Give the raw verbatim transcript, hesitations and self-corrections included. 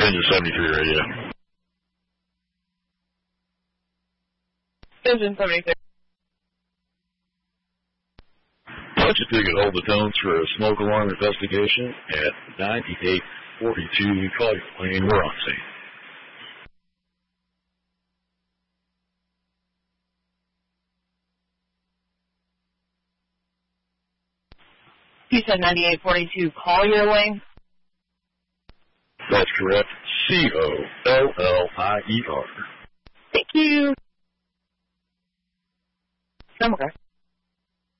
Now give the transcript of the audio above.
Engine seventy-three radio. Engine seventy-three. Why don't you take it, hold the tones for a smoke alarm investigation at ninety-eight forty-two Collier Lane. We're on scene. You said ninety-eight forty-two Collier Lane? That's correct. C O L L I E R. Thank you. I'm okay.